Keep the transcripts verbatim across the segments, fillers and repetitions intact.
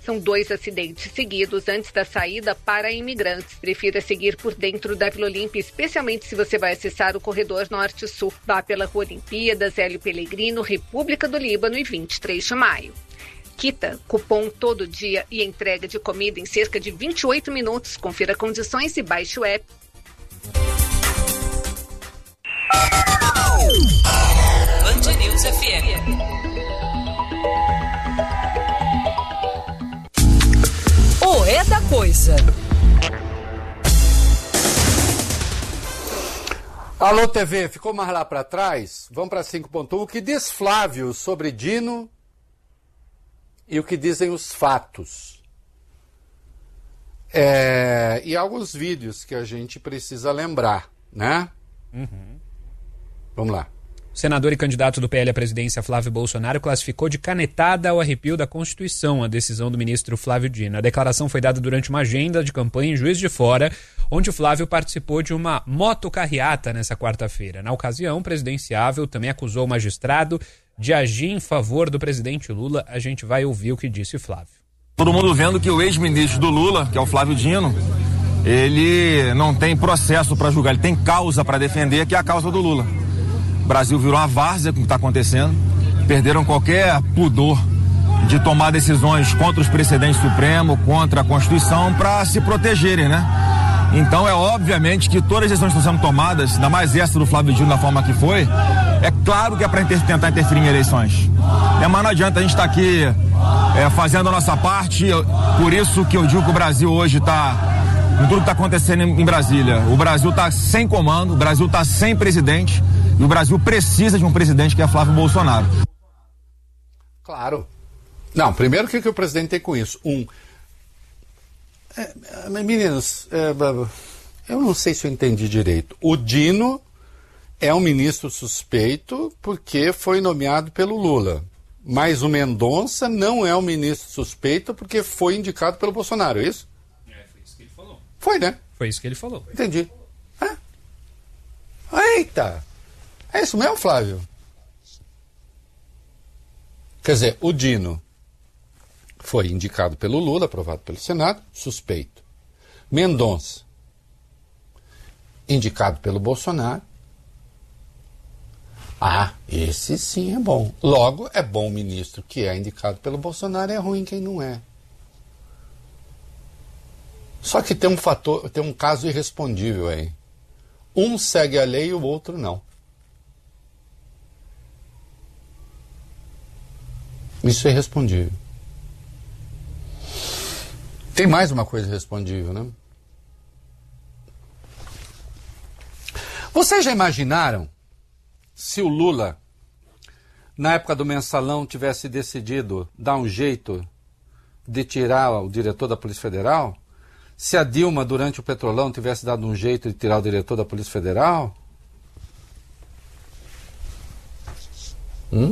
São dois acidentes seguidos antes da saída para imigrantes. Prefira seguir por dentro da Vila Olímpia, especialmente se você vai acessar o corredor norte-sul. Vá pela Rua Olimpíadas, Hélio Pellegrino, República do Líbano e vinte e três de maio. Quita, cupom todo dia e entrega de comida em cerca de vinte e oito minutos. Confira condições e baixe o app. Band News F M. O é da coisa. Alô T V, ficou mais lá para trás? Vamos para cinco ponto um. O que diz Flávio sobre Dino e o que dizem os fatos? É, e alguns vídeos que a gente precisa lembrar, né? Uhum. Vamos lá. O senador e candidato do P L à presidência, Flávio Bolsonaro, classificou de canetada ao arrepio da Constituição a decisão do ministro Flávio Dino. A declaração foi dada durante uma agenda de campanha em Juiz de Fora, onde o Flávio participou de uma motocarreata nessa quarta-feira. Na ocasião, o presidenciável também acusou o magistrado de agir em favor do presidente Lula. A gente vai ouvir o que disse Flávio. Todo mundo vendo que o ex-ministro do Lula, que é o Flávio Dino, ele não tem processo para julgar, ele tem causa para defender, que é a causa do Lula. O Brasil virou uma várzea com o que está acontecendo, perderam qualquer pudor de tomar decisões contra os precedentes supremos, contra a Constituição, para se protegerem, né? Então é obviamente que todas as decisões que estão sendo tomadas, ainda mais essa do Flávio Dino da forma que foi, é claro que é para inter- tentar interferir em eleições. É, mas não adianta a gente estar tá aqui é, fazendo a nossa parte, por isso que eu digo que o Brasil hoje está, com tudo que está acontecendo em, em Brasília, o Brasil está sem comando, o Brasil está sem presidente, e o Brasil precisa de um presidente que é Flávio Bolsonaro. Claro. Não, primeiro o que, que o presidente tem com isso? Um, é, meninos, é, eu não sei se eu entendi direito. O Dino é um ministro suspeito porque foi nomeado pelo Lula. Mas o Mendonça não é um ministro suspeito porque foi indicado pelo Bolsonaro, é isso? É, foi isso que ele falou. Foi, né? Foi isso que ele falou. Entendi. Ah. Eita! É isso mesmo, Flávio? Quer dizer, o Dino foi indicado pelo Lula, aprovado pelo Senado, suspeito. Mendonça, indicado pelo Bolsonaro. Ah, esse sim é bom. Logo, é bom o ministro que é indicado pelo Bolsonaro, é ruim quem não é. Só que tem um fator, tem um caso irrespondível aí. Um segue a lei e o outro não. Isso é irrespondível. Tem mais uma coisa irrespondível, né? Vocês já imaginaram se o Lula, na época do mensalão, tivesse decidido dar um jeito de tirar o diretor da Polícia Federal? Se a Dilma, durante o Petrolão, tivesse dado um jeito de tirar o diretor da Polícia Federal? Hum?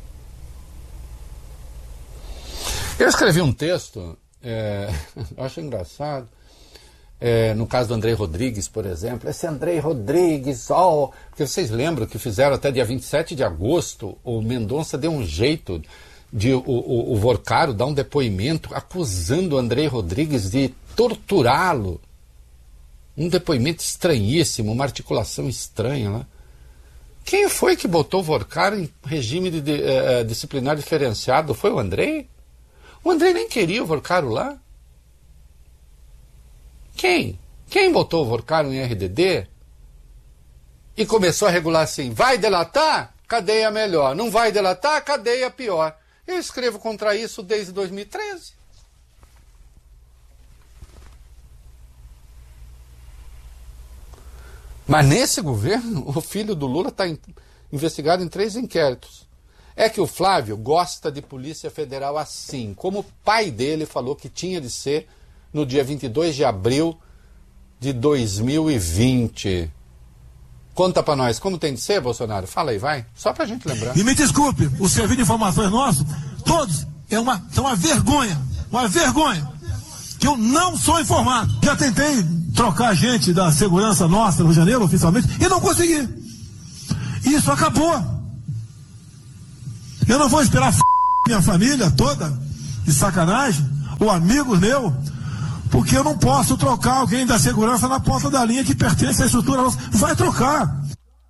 Eu escrevi um texto, é, eu acho engraçado, é, no caso do Andrei Rodrigues, por exemplo, esse Andrei Rodrigues, ó, oh, porque vocês lembram que fizeram até dia vinte e sete de agosto, o Mendonça deu um jeito de o, o, o Vorcaro dar um depoimento acusando o Andrei Rodrigues de torturá-lo. Um depoimento estranhíssimo, uma articulação estranha lá. Quem foi que botou o Vorcaro em regime de, de, uh, disciplinar diferenciado? Foi o Andrei? O Andrei nem queria o Vorcaro lá. Quem? Quem botou o Vorcaro em R D D? E começou a regular assim, vai delatar? Cadeia melhor. Não vai delatar? Cadeia pior. Eu escrevo contra isso desde dois mil e treze. Mas nesse governo, o filho do Lula está investigado em três inquéritos. É que o Flávio gosta de Polícia Federal assim, como o pai dele falou que tinha de ser no dia vinte e dois de abril de dois mil e vinte. Conta pra nós, como tem de ser, Bolsonaro? Fala aí, vai. Só pra gente lembrar. E me desculpe, o serviço de informações nosso, todos, é uma, é uma vergonha, uma vergonha, que eu não sou informado. Já tentei trocar gente da segurança nossa no Rio de Janeiro, oficialmente, e não consegui. Isso acabou. Eu não vou esperar a f... minha família toda, de sacanagem. ou amigos meus, porque eu não posso trocar alguém da segurança na ponta da linha que pertence à estrutura nossa. Vai trocar.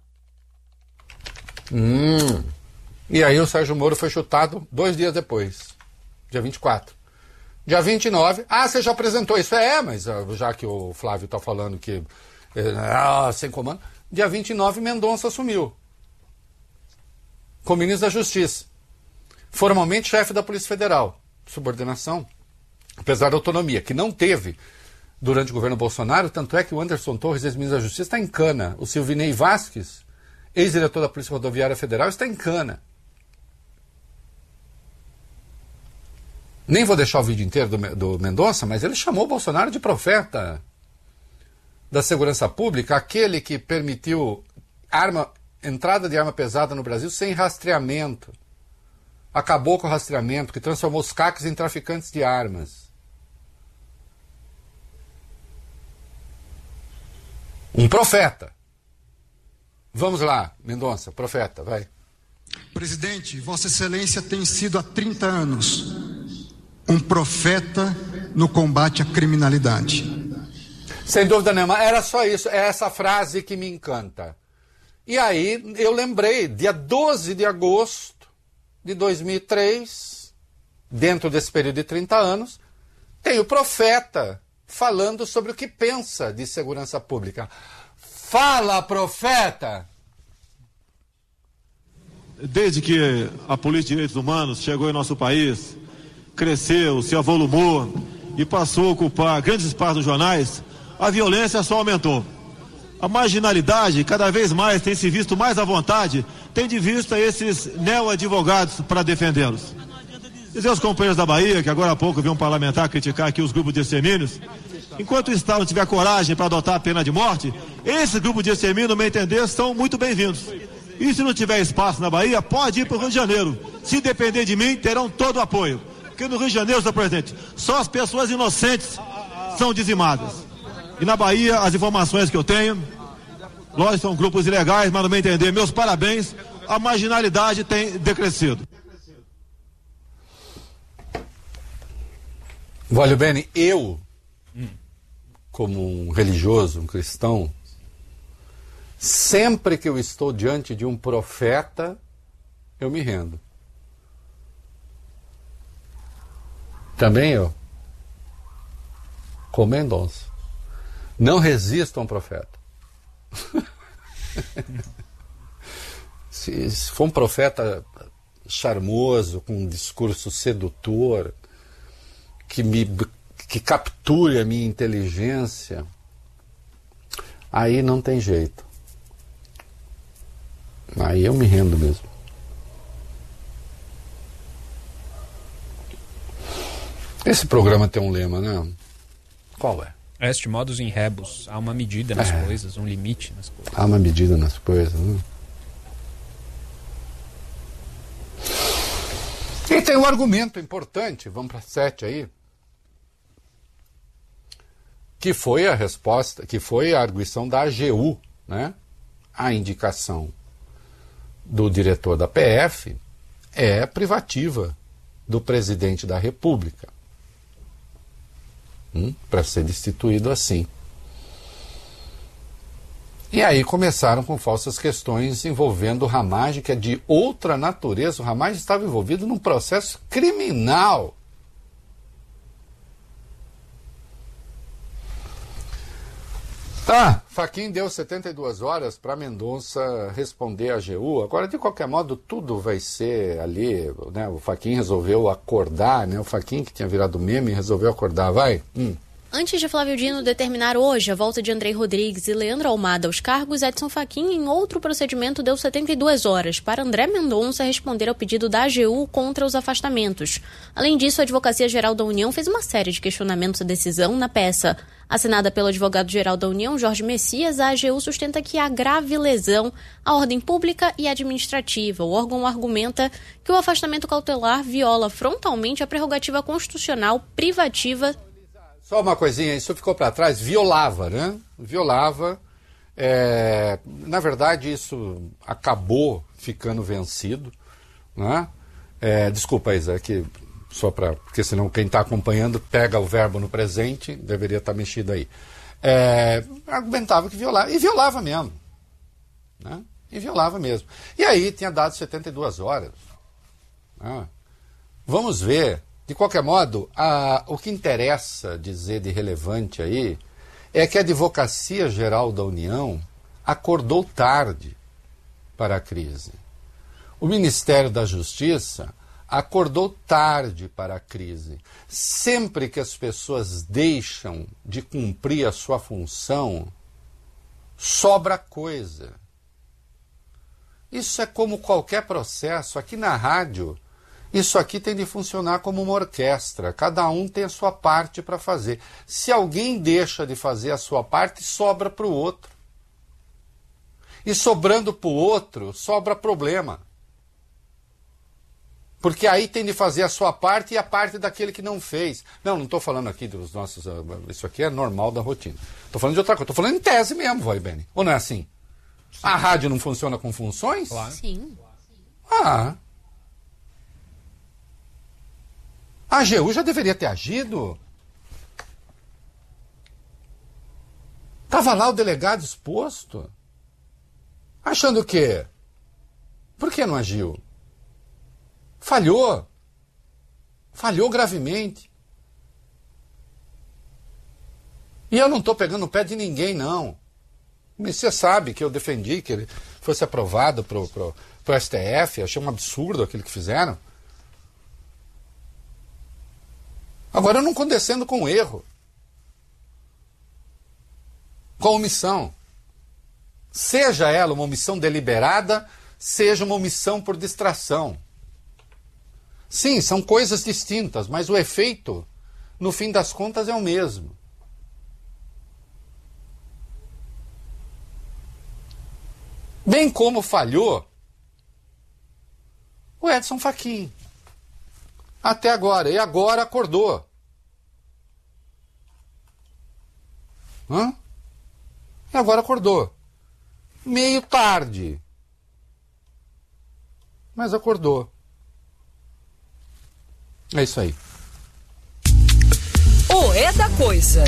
Hum. E aí o Sérgio Moro foi chutado dois dias depois, dia vinte e quatro. Dia vinte e nove, ah, você já apresentou isso? É, mas já que o Flávio está falando que ah, sem comando. Dia vinte e nove, Mendonça assumiu como ministro da Justiça. Formalmente chefe da Polícia Federal. Subordinação, apesar da autonomia, que não teve durante o governo Bolsonaro, tanto é que o Anderson Torres, ex-ministro da Justiça, está em cana. O Silvinei Vasquez, ex-diretor da Polícia Rodoviária Federal, está em cana. Nem vou deixar o vídeo inteiro do, do Mendonça, mas ele chamou o Bolsonaro de profeta da segurança pública, aquele que permitiu arma, entrada de arma pesada no Brasil sem rastreamento. Acabou com o rastreamento, que transformou os C A Cs em traficantes de armas. Um profeta. Vamos lá, Mendonça, profeta, vai. Presidente, Vossa Excelência tem sido há trinta anos um profeta no combate à criminalidade. Sem dúvida nenhuma, era só isso, é essa frase que me encanta. E aí eu lembrei, dia doze de agosto de dois mil e três, dentro desse período de trinta anos, tem o profeta falando sobre o que pensa de segurança pública. Fala, profeta! Desde que a política de direitos humanos chegou em nosso país, cresceu, se avolumou e passou a ocupar grandes espaços nos jornais, a violência só aumentou. A marginalidade cada vez mais tem se visto mais à vontade, tem de vista esses neo-advogados para defendê-los. Dizer aos companheiros da Bahia, que agora há pouco vi um parlamentar criticar aqui os grupos de extermínios, enquanto o Estado não tiver coragem para adotar a pena de morte, esses grupos de extermínio, no meu entender, são muito bem-vindos. E se não tiver espaço na Bahia, pode ir para o Rio de Janeiro. Se depender de mim, terão todo o apoio. Porque no Rio de Janeiro, senhor presidente, só as pessoas inocentes são dizimadas. E na Bahia, as informações que eu tenho, lógico, são grupos ilegais, mas no meu entender, meus parabéns, a marginalidade tem decrescido. Voglio bene, eu, como um religioso, um cristão, sempre que eu estou diante de um profeta, eu me rendo. Também eu, como Mendonça, não resisto a um profeta. se, se for um profeta charmoso, com um discurso sedutor, que me que capture a minha inteligência, aí não tem jeito. Aí eu me rendo mesmo. Esse programa tem um lema, né? Qual é? Est modus in rebus. Há uma medida nas é. coisas, um limite nas coisas. Há uma medida nas coisas, né? E tem um argumento importante, vamos para sete aí, que foi a resposta, que foi a arguição da A G U, né? A indicação do diretor da P F é privativa do presidente da República, hum, para ser destituído assim. E aí começaram com falsas questões envolvendo o Ramagem, que é de outra natureza. O Ramagem estava envolvido num processo criminal. Tá, Fachin deu setenta e duas horas para Mendonça responder à A G U. Agora, de qualquer modo, tudo vai ser ali, né? O Fachin resolveu acordar, né? O Fachin, que tinha virado meme, resolveu acordar. Vai. Hum. Antes de Flávio Dino determinar hoje a volta de Andrei Rodrigues e Leandro Almada aos cargos, Edson Fachin, em outro procedimento, deu setenta e duas horas para André Mendonça responder ao pedido da A G U contra os afastamentos. Além disso, a Advocacia Geral da União fez uma série de questionamentos à decisão na peça. Assinada pelo advogado-geral da União, Jorge Messias, a A G U sustenta que há grave lesão à ordem pública e administrativa. O órgão argumenta que o afastamento cautelar viola frontalmente a prerrogativa constitucional privativa. Só uma coisinha, isso ficou para trás, violava, né? Violava. É, na verdade, isso acabou ficando vencido, né? É, desculpa, Isa, que Só para, porque senão quem está acompanhando pega o verbo no presente, deveria estar tá mexido aí. É, argumentava que violava, e violava mesmo. Né? E violava mesmo. E aí tinha dado setenta e duas horas. Né? Vamos ver. De qualquer modo, a, o que interessa dizer de relevante aí é que a Advocacia Geral da União acordou tarde para a crise. O Ministério da Justiça acordou tarde para a crise. Sempre que as pessoas deixam de cumprir a sua função, sobra coisa. Isso é como qualquer processo. Aqui na rádio, isso aqui tem de funcionar como uma orquestra. Cada um tem a sua parte para fazer. Se alguém deixa de fazer a sua parte, sobra para o outro. E sobrando para o outro, sobra problema. Porque aí tem de fazer a sua parte e a parte daquele que não fez. Não, não estou falando aqui dos nossos... Isso aqui é normal da rotina. Estou falando de outra coisa. Estou falando em tese mesmo, vai, Beni. Ou não é assim? Sim. A rádio não funciona com funções? Claro. Sim. Ah... A AGU já deveria ter agido. Estava lá o delegado exposto. Achando o quê? Por que não agiu? Falhou. Falhou gravemente. E eu não estou pegando o pé de ninguém, não. Você sabe que eu defendi que ele fosse aprovado para o S T F. Achei um absurdo aquilo que fizeram. Agora eu não condescendo com erro, com omissão. Seja ela uma omissão deliberada, seja uma omissão por distração. Sim, são coisas distintas, mas o efeito, no fim das contas, é o mesmo. Bem como falhou o Edson Fachin. Até agora. E agora acordou. Hã? E agora acordou. Meio tarde. Mas acordou. É isso aí. O É da Coisa.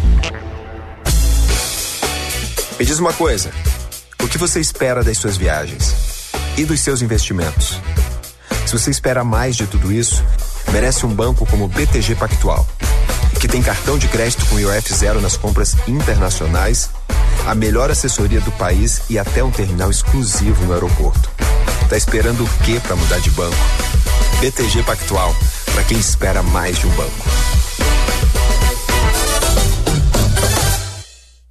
Me diz uma coisa. O que você espera das suas viagens? E dos seus investimentos? Se você espera mais de tudo isso, merece um banco como o B T G Pactual, que tem cartão de crédito com I O F zero nas compras internacionais, a melhor assessoria do país e até um terminal exclusivo no aeroporto. Tá esperando o quê para mudar de banco? B T G Pactual, para quem espera mais de um banco.